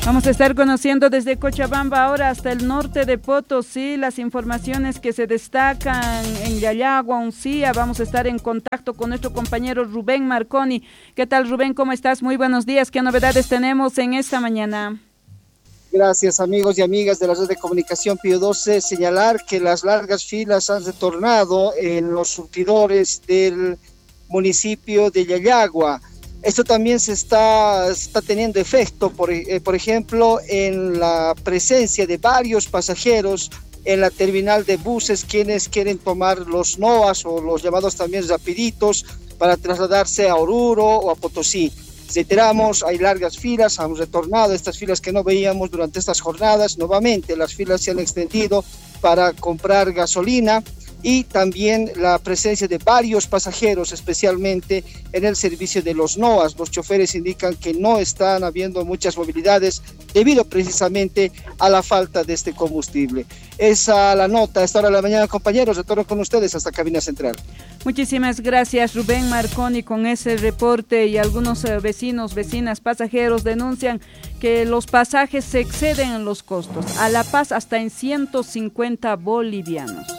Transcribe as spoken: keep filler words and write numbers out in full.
Vamos a estar conociendo desde Cochabamba ahora hasta el norte de Potosí las informaciones que se destacan en Yayagua, Uncía. Vamos a estar en contacto con nuestro compañero Rubén Marconi. ¿Qué tal, Rubén? ¿Cómo estás? Muy buenos días. ¿Qué novedades tenemos en esta mañana? Gracias, amigos y amigas de la red de comunicación Pío doce. Señalar que las largas filas han retornado en los surtidores del municipio de Yayagua. Esto también se está, está teniendo efecto, por, eh, por ejemplo, en la presencia de varios pasajeros en la terminal de buses, quienes quieren tomar los NOAS o los llamados también rapiditos para trasladarse a Oruro o a Potosí. Reiteramos, hay largas filas, han retornado estas filas que no veíamos durante estas jornadas. Nuevamente las filas se han extendido para comprar gasolina y también la presencia de varios pasajeros, especialmente en el servicio de los NOAS. Los choferes indican que no están habiendo muchas movilidades debido precisamente a la falta de este combustible. Esa la nota a esta hora de la mañana, compañeros. Retorno con ustedes hasta Cabina Central. Muchísimas gracias, Rubén Marconi, con ese reporte. Y algunos eh, vecinos, vecinas, pasajeros denuncian que los pasajes se exceden en los costos. A La Paz hasta en ciento cincuenta bolivianos.